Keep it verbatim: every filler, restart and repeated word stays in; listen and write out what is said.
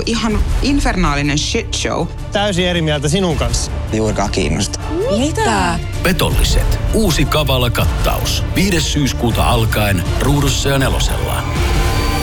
ihan infernaalinen shit show. Täysin eri mieltä sinun kanssa. Juurikaan kiinnosta. Mitä? Petolliset. Uusi Kavala kattaus. viides syyskuuta alkaen Ruudussa ja Nelosella.